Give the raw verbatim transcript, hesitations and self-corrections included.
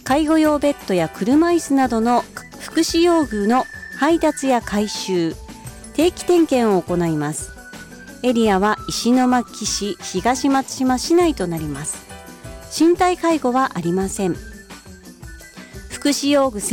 介護用ベッドや車椅子などの福祉用具の配達や回収、定期点検を行います。エリアは石巻市東松島市内となります。身体介護はありません。福祉用具